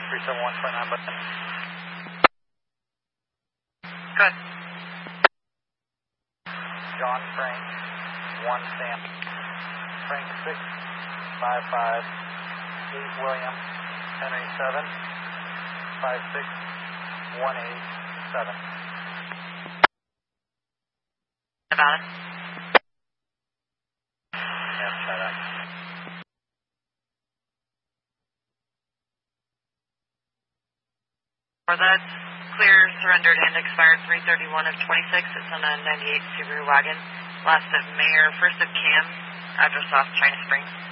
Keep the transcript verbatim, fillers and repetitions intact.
three seven one point nine button. Good. John Frank, one Sam. Frank six, five five, eight William, Henry seven, five six, one eight, seven. About it. Yes, try that. For that, clear, surrendered, and expired three thirty-one of twenty-six. It's on a ninety-eight Subaru wagon. Last of Mayor, first of Cam, address off China Springs.